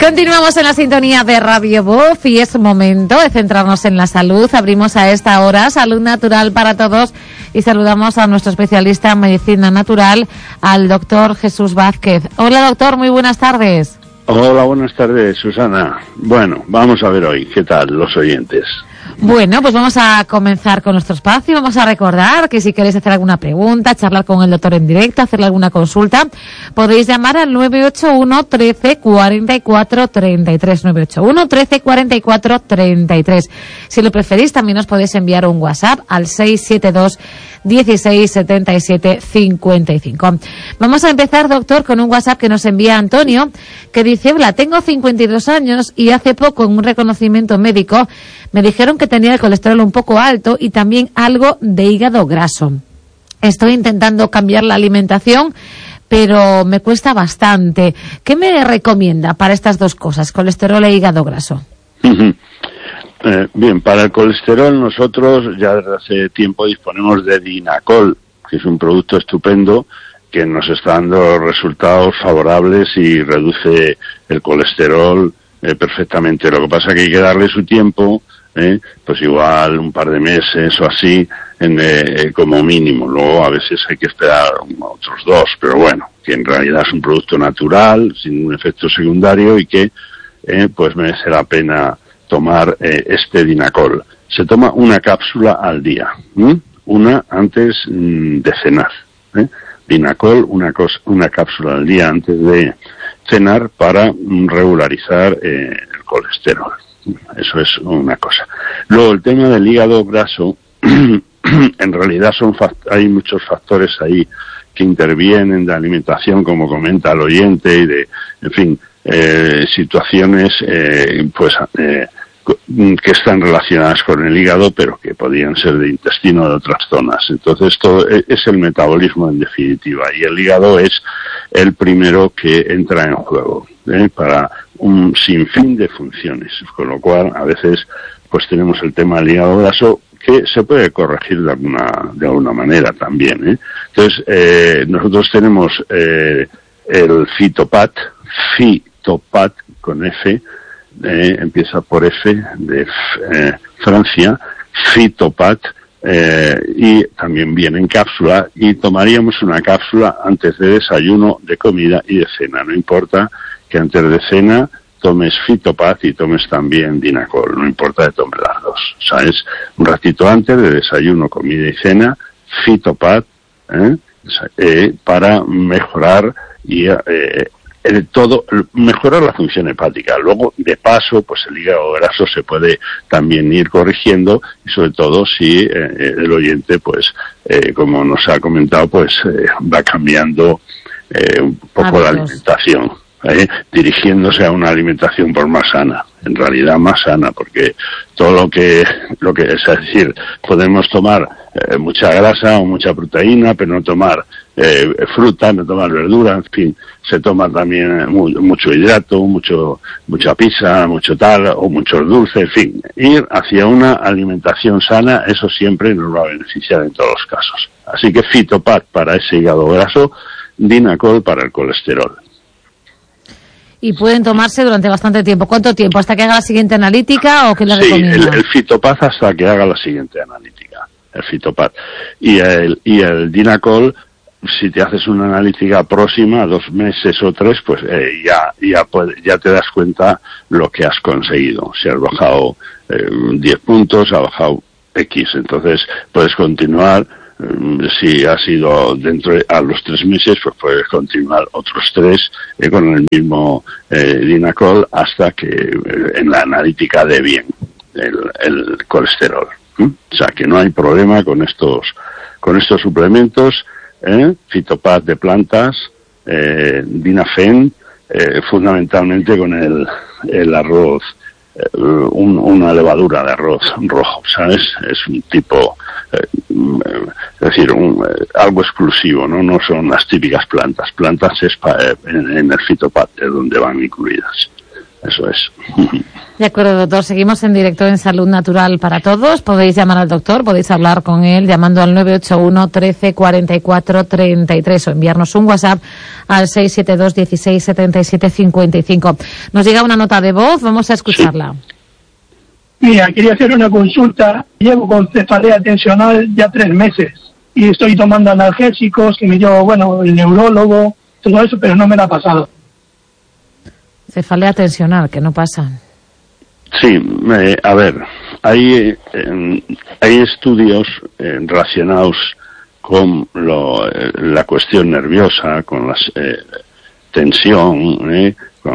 Continuamos en la sintonía de Radio Voz y es momento de centrarnos en la salud. Abrimos a esta hora Salud Natural para Todos y saludamos a nuestro especialista en medicina natural, al doctor Jesús Vázquez. Hola doctor, muy buenas tardes. Hola, buenas tardes, Susana. Bueno, vamos a ver hoy, ¿qué tal los oyentes? Bueno, pues vamos a comenzar con nuestro espacio. Vamos a recordar que si queréis hacer alguna pregunta, charlar con el doctor en directo, hacerle alguna consulta, podéis llamar al 981 13 44 33, 981 13 44 33. Si lo preferís, también os podéis enviar un WhatsApp al 672 16 77 55. Vamos a empezar, doctor, con un WhatsApp que nos envía Antonio, que dice: hola, tengo 52 años y hace poco en un reconocimiento médico me dijeron que tenía el colesterol un poco alto y también algo de hígado graso. Estoy intentando cambiar la alimentación, pero me cuesta bastante. ¿Qué me recomienda para estas dos cosas, colesterol e hígado graso? Bien, para el colesterol nosotros ya desde hace tiempo disponemos de Dinacol, que es un producto estupendo que nos está dando resultados favorables y reduce el colesterol perfectamente. Lo que pasa es que hay que darle su tiempo, pues igual un par de meses o así, como mínimo. Luego a veces hay que esperar otros 2, pero bueno, que en realidad es un producto natural, sin un efecto secundario y que pues merece la pena tomar este Dinacol. Se toma una cápsula al día, una antes de cenar. Dinacol, una cápsula al día antes de cenar para regularizar el colesterol. Eso es una cosa. Luego, el tema del hígado graso, en realidad hay muchos factores ahí que intervienen de alimentación, como comenta el oyente, y de, en fin, situaciones que están relacionadas con el hígado, pero que podrían ser de intestino o de otras zonas. Entonces, todo es el metabolismo en definitiva, y el hígado es el primero que entra en juego para un sinfín de funciones, con lo cual a veces pues tenemos el tema del hígado graso que se puede corregir de alguna manera también. Entonces, nosotros tenemos el Fitopat con F, empieza por F de Francia, Fitopat, y también viene en cápsula, y tomaríamos una cápsula antes de desayuno, de comida y de cena. No importa que antes de cena tomes Fitopat y tomes también Dinacol, no importa que tomes las dos. O sea, es un ratito antes de desayuno, comida y cena, Fitopat, para mejorar y mejorar la función hepática. Luego, de paso, pues el hígado graso se puede también ir corrigiendo, y sobre todo si el oyente, pues, como nos ha comentado, pues va cambiando un poco la alimentación, dirigiéndose a una alimentación por más sana, en realidad más sana, porque todo lo que es decir, podemos tomar mucha grasa o mucha proteína, pero no tomar fruta, no tomar verdura, en fin, se toma también mucho hidrato, mucha pizza, mucho tal, o muchos dulces, en fin, ir hacia una alimentación sana, eso siempre nos va a beneficiar en todos los casos. Así que Fitopat para ese hígado graso, Dinacol para el colesterol. Y pueden tomarse durante bastante tiempo. ¿Cuánto tiempo? ¿Hasta que haga la siguiente analítica o qué le recomienda? El Fitopat hasta que haga la siguiente analítica, el Fitopat. Y el Dinacol, si te haces una analítica próxima, 2 meses o 3, pues ya te das cuenta lo que has conseguido. Si has bajado 10 puntos, has bajado X, entonces puedes continuar. Si ha sido a los 3 meses, pues puedes continuar otros 3 con el mismo Dinacol hasta que en la analítica dé bien el colesterol. O sea que no hay problema con estos suplementos, Fitopat de plantas, Dinafen, fundamentalmente con el arroz, una levadura de arroz rojo, ¿sabes? Es un tipo, es decir, algo exclusivo, no son las típicas plantas es en el Fitopat, es donde van incluidas. Eso es. De acuerdo, doctor. Seguimos en directo en Salud Natural para Todos. Podéis llamar al doctor, podéis hablar con él llamando al 981 13 44 33 o enviarnos un WhatsApp al 672 16 77 55. Nos llega una nota de voz, vamos a escucharla. Sí. Mira, quería hacer una consulta. Llevo con cefalea tensional ya 3 meses y estoy tomando analgésicos que me dio, el neurólogo, todo eso, pero no me la ha pasado. Cefalea tensional, que no pasa. Sí, a ver, hay estudios relacionados con la cuestión nerviosa, con la tensión,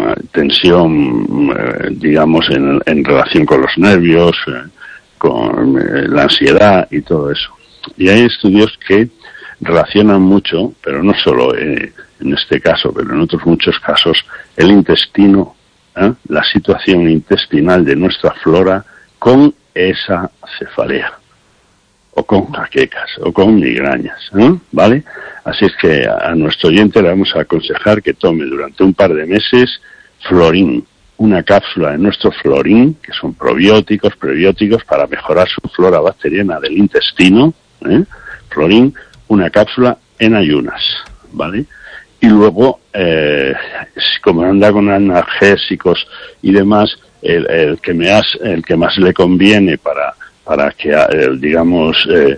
digamos, en relación con los nervios, con la ansiedad y todo eso. Y hay estudios que relacionan mucho, pero no solo en este caso, pero en otros muchos casos, el intestino, la situación intestinal de nuestra flora con esa cefalea, o con jaquecas, o con migrañas, ¿vale? Así es que a nuestro oyente le vamos a aconsejar que tome durante un par de meses Florín, una cápsula de nuestro Florín, que son probióticos, prebióticos, para mejorar su flora bacteriana del intestino, Florín, una cápsula en ayunas, ¿vale? Y luego, como anda con analgésicos y demás, el que más le conviene para que, digamos,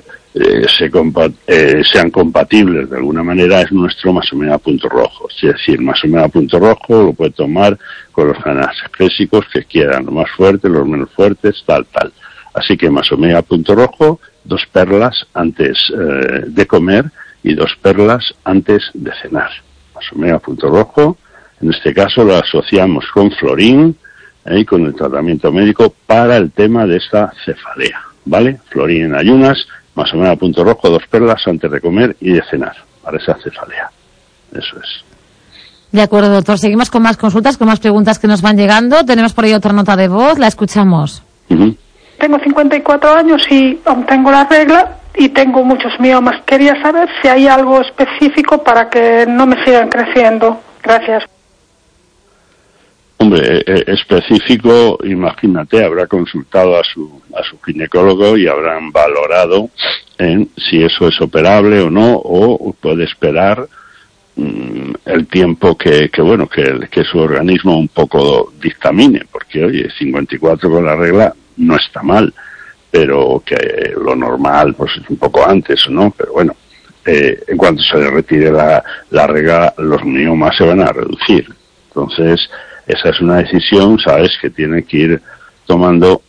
sean compatibles de alguna manera es nuestro Masomega Punto Rojo. Es decir, Masomega Punto Rojo lo puede tomar con los analgésicos que quieran, los más fuertes, los menos fuertes, tal. Así que Masomega Punto Rojo, 2 perlas antes de comer y 2 perlas antes de cenar. Masomega Punto Rojo, en este caso lo asociamos con Florín y con el tratamiento médico para el tema de esta cefalea, ¿vale? Florín en ayunas, Masomega Punto Rojo, 2 perlas antes de comer y de cenar, para esa cefalea. Eso es. De acuerdo, doctor. Seguimos con más consultas, con más preguntas que nos van llegando. Tenemos por ahí otra nota de voz, la escuchamos. Tengo 54 años y aún tengo la regla y tengo muchos miomas. Quería saber si hay algo específico para que no me sigan creciendo. Gracias. Hombre, específico, imagínate, habrá consultado a su ginecólogo y habrán valorado si eso es operable o no, o puede esperar el tiempo que su organismo un poco dictamine, porque oye, 54 con la regla no está mal, pero que lo normal pues es un poco antes, ¿no? Pero bueno, en cuanto se le retire la regla, los miomas se van a reducir. Entonces, esa es una decisión, ¿sabes?, que tiene que ir tomando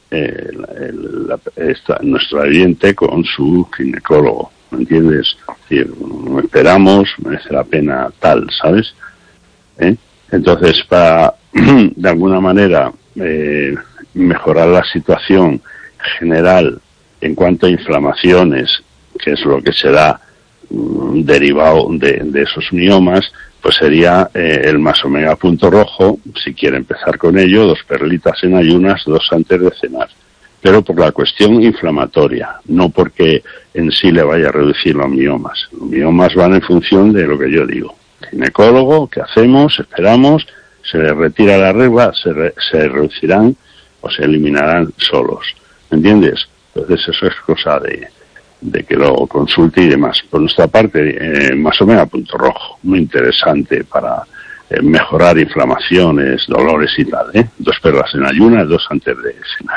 nuestro oyente con su ginecólogo, ¿me entiendes? Es decir, no esperamos, merece la pena tal, ¿sabes? Entonces, para, de alguna manera, mejorar la situación general en cuanto a inflamaciones, que es lo que se da derivado de esos miomas, pues sería el Masomega Punto Rojo, si quiere empezar con ello, 2 perlitas en ayunas, 2 antes de cenar. Pero por la cuestión inflamatoria, no porque en sí le vaya a reducir los miomas. Los miomas van en función de lo que yo digo. Ginecólogo, ¿qué hacemos? Esperamos, se le retira la regla, se reducirán o se eliminarán solos. ¿Me entiendes? Entonces eso es cosa de que lo consulte y demás. Por nuestra parte, Masomega Punto Rojo, muy interesante para mejorar inflamaciones, dolores y tal, 2 perlas en ayunas, 2 antes de cenar.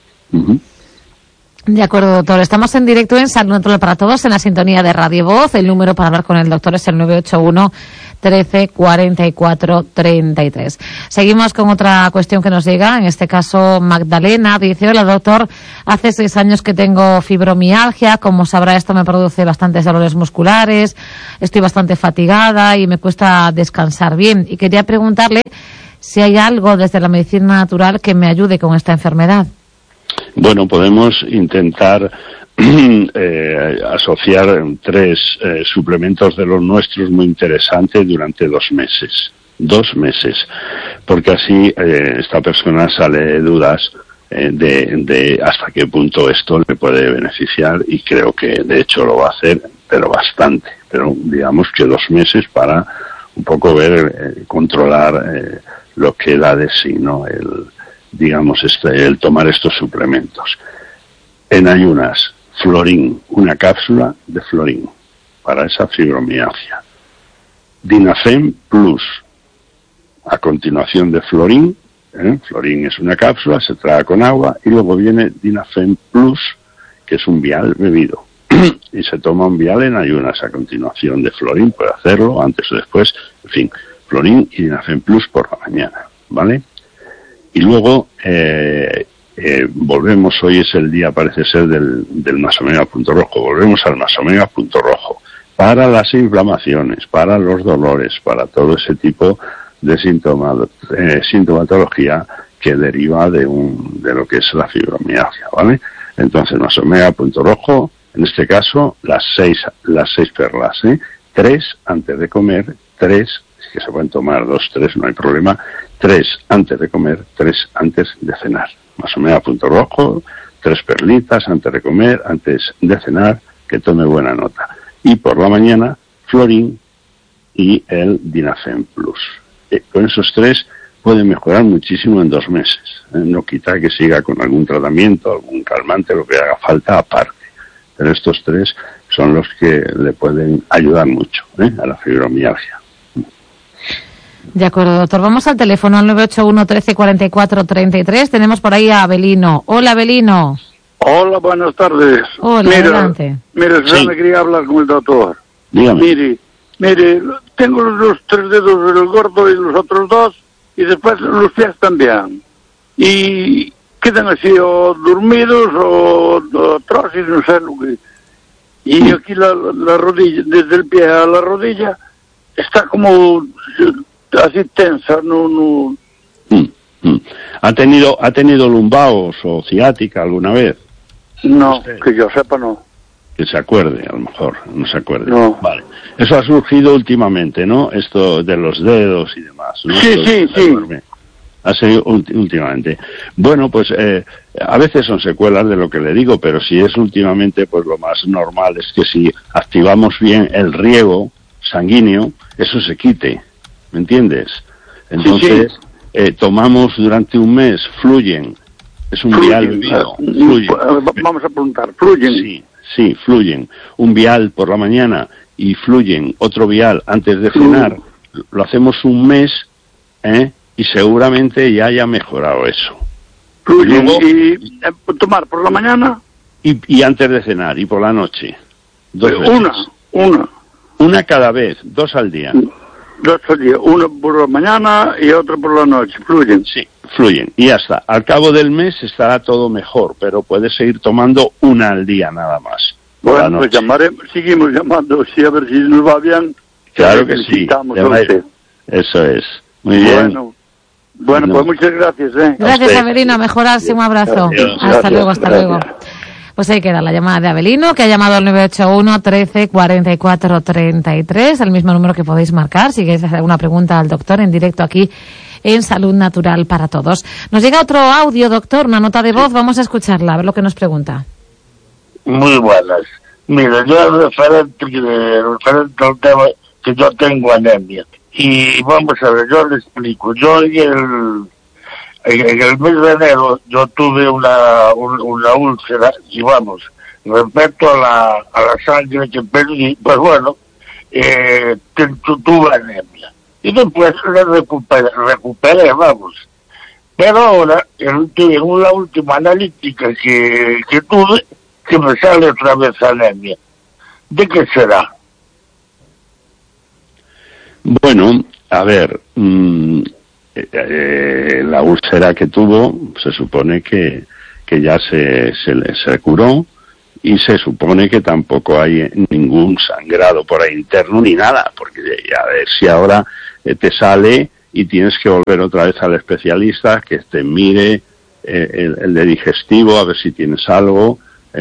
De acuerdo, doctor. Estamos en directo en Salud Natural para Todos, en la sintonía de Radio Voz. El número para hablar con el doctor es el 981 13 44 33. Seguimos con otra cuestión que nos llega, en este caso Magdalena dice: hola doctor, hace 6 años que tengo fibromialgia, como sabrá esto me produce bastantes dolores musculares, estoy bastante fatigada y me cuesta descansar bien, y quería preguntarle si hay algo desde la medicina natural que me ayude con esta enfermedad. Bueno, podemos intentar asociar 3 suplementos de los nuestros muy interesantes durante 2 meses. 2 meses, porque así esta persona sale de dudas de hasta qué punto esto le puede beneficiar, y creo que de hecho lo va a hacer, pero bastante. Pero digamos que 2 meses para un poco ver, controlar lo que da de sí, ¿no? El tomar estos suplementos. En ayunas, Florin, una cápsula de Florin para esa fibromialgia. Dinafem Plus, a continuación de Florin. Florin es una cápsula, se traga con agua, y luego viene Dinafem Plus, que es un vial bebido. Y se toma un vial en ayunas a continuación de Florin, puede hacerlo antes o después, en fin, Florin y Dinafem Plus por la mañana, ¿vale? Y luego volvemos, hoy es el día, parece ser, del Masomega Punto Rojo, volvemos al Masomega Punto Rojo, para las inflamaciones, para los dolores, para todo ese tipo de sintomatología que deriva de lo que es la fibromialgia, ¿vale? Entonces, Masomega Punto Rojo, en este caso, las seis perlas, 3 antes de comer, 3, que se pueden tomar 2, 3, no hay problema, 3 antes de comer, 3 antes de cenar. Masomega Punto Rojo, 3 perlitas antes de comer, antes de cenar, que tome buena nota. Y por la mañana, Florin y el Dinafem Plus. Con esos 3 puede mejorar muchísimo en 2 meses. No quita que siga con algún tratamiento, algún calmante, lo que haga falta aparte. Pero estos 3 son los que le pueden ayudar mucho a la fibromialgia. De acuerdo, doctor. Vamos al teléfono, al 981 13 44 33. Tenemos por ahí a Abelino. Hola, Abelino. Hola, buenas tardes. Hola, adelante. Mire, sí. Me quería hablar con el doctor. Dígame. Mire, tengo los 3 dedos del gordo y los otros 2, y después los pies también. Y quedan así o dormidos o atroces, no sé lo que... Y aquí la rodilla, desde el pie a la rodilla, está como así tensa, no... ¿Ha tenido lumbaos o ciática alguna vez? No, ¿Usted? Que yo sepa, no. Que se acuerde, a lo mejor, no se acuerde. No. Vale. Eso ha surgido últimamente, ¿no? Esto de los dedos y demás, ¿no? Sí. Ha sido últimamente. Bueno, pues a veces son secuelas de lo que le digo, pero si es últimamente, pues lo más normal es que si activamos bien el riego sanguíneo, eso se quite, ¿me entiendes? Entonces, tomamos durante un mes Fluyen, es un vial bebido. Vamos a preguntar, Fluyen. Sí, Fluyen. Un vial por la mañana y Fluyen otro vial antes de cenar. Lo hacemos un mes, y seguramente ya haya mejorado eso. Fluyen y tomar por la mañana. Y antes de cenar, y por la noche. 2 veces. Una cada vez, 2 al día. 2 al día, uno por la mañana y otro por la noche. Fluyen. Sí, Fluyen. Y ya está. Al cabo del mes estará todo mejor, pero puedes seguir tomando una al día nada más. Bueno, pues seguimos llamando, sí, a ver si nos va bien. Claro que sí. Eso es. Muy bien. Bueno, pues muchas gracias. Gracias, Abelino. A mejorarse. Un abrazo. Hasta luego. Pues ahí queda la llamada de Abelino, que ha llamado al 981 13 44 33, el mismo número que podéis marcar si queréis hacer alguna pregunta al doctor en directo aquí en Salud Natural para Todos. Nos llega otro audio, doctor, una nota de voz, vamos a escucharla, a ver lo que nos pregunta. Muy buenas. Mira, yo referente al tema que yo tengo anemia. Y vamos a ver, yo le explico. Yo en el mes de enero yo tuve una úlcera y vamos, respecto a la sangre que perdí, pues bueno, tuve anemia. Y después la recuperé, vamos. Pero ahora, en la última analítica que tuve, que me sale otra vez anemia. ¿De qué será? Bueno, a ver, la úlcera que tuvo se supone que ya se curó, y se supone que tampoco hay ningún sangrado por ahí interno ni nada, porque a ver si ahora te sale y tienes que volver otra vez al especialista que te mire el de digestivo a ver si tienes algo,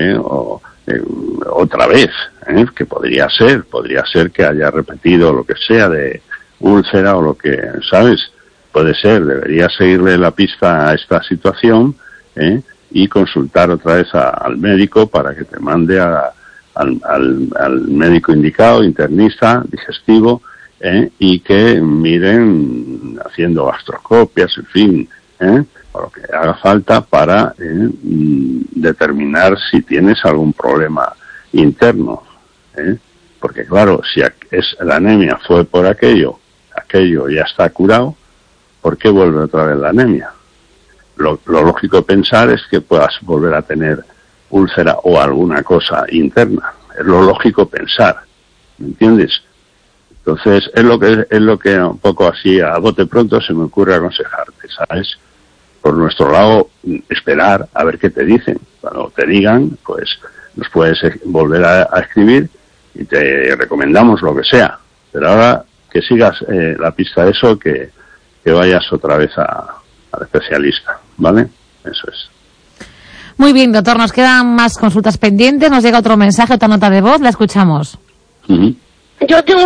otra vez, que podría ser que haya repetido lo que sea de úlcera o lo que, ¿sabes? Puede ser, debería seguirle la pista a esta situación, y consultar otra vez al médico para que te mande al médico indicado, internista, digestivo, y que miren haciendo gastroscopias, en fin, o lo que haga falta para determinar si tienes algún problema interno, porque claro, si la anemia fue por aquello ya está curado, ¿por qué vuelve otra vez la anemia? Lo lógico pensar es que puedas volver a tener úlcera o alguna cosa interna. Es lo lógico pensar, ¿me entiendes? Entonces es lo que un poco así a bote pronto se me ocurre aconsejarte, ¿sabes? Por nuestro lado, esperar a ver qué te dicen. Cuando te digan, pues nos puedes volver a escribir y te recomendamos lo que sea. Pero ahora que sigas la pista de eso, que vayas otra vez al especialista, ¿vale? Eso es. Muy bien, doctor, nos quedan más consultas pendientes, nos llega otro mensaje, otra nota de voz, la escuchamos. Uh-huh. Yo tengo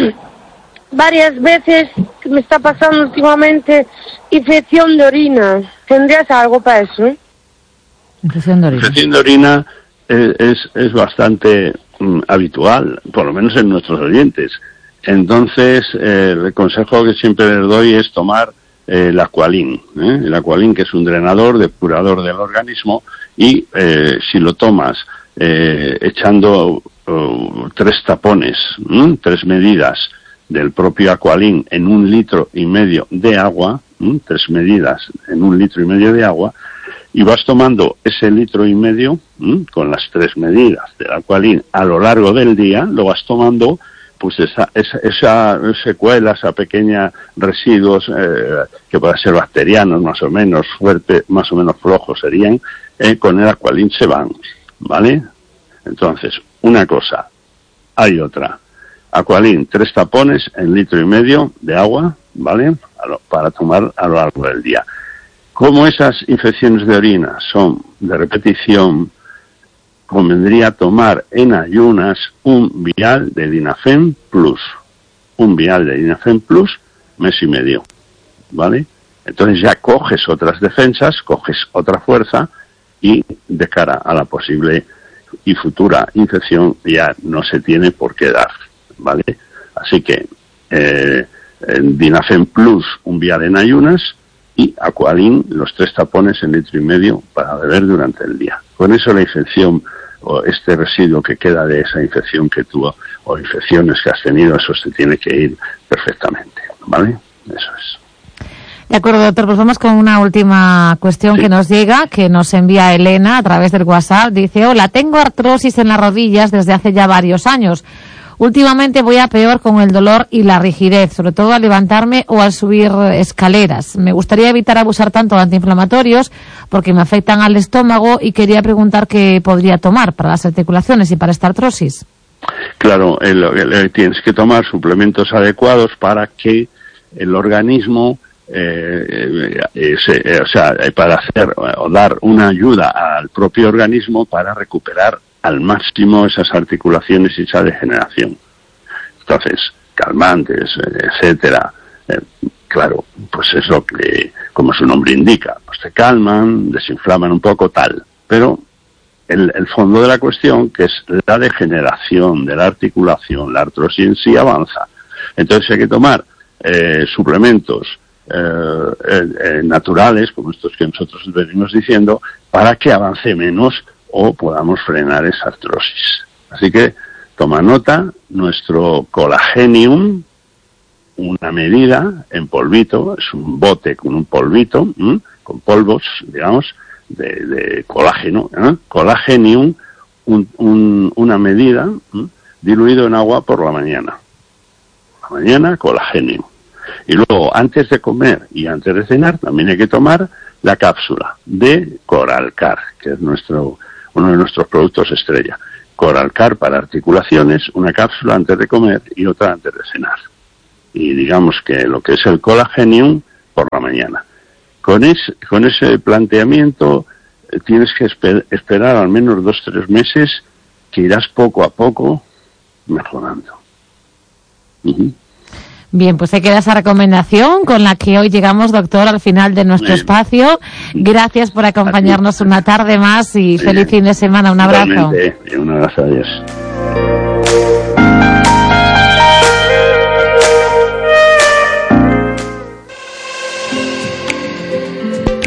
varias veces que me está pasando últimamente infección de orina. ¿Tendrías algo para eso? Infección de orina. Infección de orina es bastante habitual, por lo menos en nuestros oyentes. Entonces, el consejo que siempre les doy es tomar el Aqualin. El Aqualin, que es un drenador, depurador del organismo, y si lo tomas echando 3 tapones, 3 medidas del propio Aqualin en 1,5 litros de agua, 3 medidas en 1,5 litros de agua, y vas tomando ese 1,5 litros con las 3 medidas del Aqualin a lo largo del día, lo vas tomando, pues esa secuela, esa pequeña residuos que pueden ser bacterianos más o menos fuertes, más o menos flojos serían, con el Aqualin se van, ¿vale? Entonces, una cosa, hay otra. Aqualin, 3 tapones en 1,5 litros de agua, ¿vale? Para tomar a lo largo del día. Como esas infecciones de orina son de repetición, convendría tomar en ayunas un vial de Dinafen Plus. Un vial de Dinafen Plus, 1,5 meses, ¿vale? Entonces ya coges otras defensas, coges otra fuerza y de cara a la posible y futura infección ya no se tiene por qué dar, ¿vale? Así que Dinafen Plus, un vial en ayunas, y Aqualin, los 3 tapones en 1,5 litros para beber durante el día. Con eso la infección o este residuo que queda de esa infección que tuvo o infecciones que has tenido, eso se tiene que ir perfectamente, ¿vale? Eso es. De acuerdo, doctor, pues vamos con una última cuestión que nos llega, que nos envía Elena a través del WhatsApp. Dice: hola, tengo artrosis en las rodillas desde hace ya varios años. Últimamente voy a peor con el dolor y la rigidez, sobre todo al levantarme o al subir escaleras. Me gustaría evitar abusar tanto de antiinflamatorios porque me afectan al estómago y quería preguntar qué podría tomar para las articulaciones y para esta artrosis. Claro, tienes que tomar suplementos adecuados para que el organismo, para hacer o dar una ayuda al propio organismo para recuperar al máximo esas articulaciones y esa degeneración. Entonces, calmantes, etcétera, claro, pues es lo que, como su nombre indica, pues te calman, desinflaman un poco, tal. Pero el fondo de la cuestión, que es la degeneración de la articulación, la artrosis en sí avanza. Entonces hay que tomar suplementos naturales, como estos que nosotros venimos diciendo, para que avance menos o podamos frenar esa artrosis. Así que toma nota, nuestro Colagenium, una medida en polvito, es un bote con un polvito, con polvos, digamos, de colágeno, Colagenium, una medida diluido en agua por la mañana. La mañana, Colagenium. Y luego, antes de comer y antes de cenar, también hay que tomar la cápsula de Coralcar, que es uno de nuestros productos estrella. Coralcar para articulaciones, una cápsula antes de comer y otra antes de cenar. Y digamos que lo que es el Colagenium por la mañana. Con ese planteamiento tienes que esperar al menos 2-3 meses, que irás poco a poco mejorando. Uh-huh. Bien, pues hay que dar esa recomendación con la que hoy llegamos, doctor, al final de nuestro espacio. Gracias por acompañarnos una tarde más y feliz fin de semana. Un abrazo. Igualmente, un abrazo, adiós.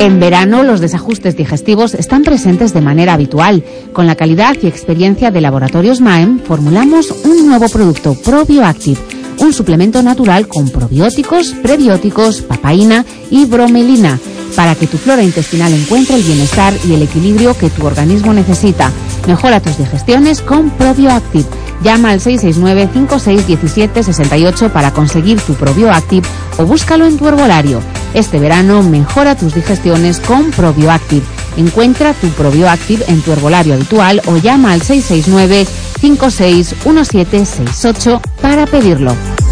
En verano, los desajustes digestivos están presentes de manera habitual. Con la calidad y experiencia de Laboratorios Maem, formulamos un nuevo producto, ProbioActive, un suplemento natural con probióticos, prebióticos, papaína y bromelina, para que tu flora intestinal encuentre el bienestar y el equilibrio que tu organismo necesita. Mejora tus digestiones con ProbioActive. Llama al 669-5617-68 para conseguir tu ProbioActive o búscalo en tu herbolario. Este verano mejora tus digestiones con ProbioActive. Encuentra tu ProbioActive en tu herbolario habitual o llama al 669-561768 para pedirlo.